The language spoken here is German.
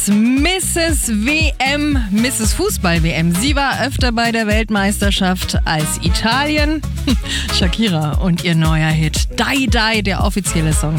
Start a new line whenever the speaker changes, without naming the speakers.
Mrs. WM, Mrs. Fußball-WM. Sie war öfter bei der Weltmeisterschaft als Italien. Shakira und ihr neuer Hit Die Die, der offizielle Song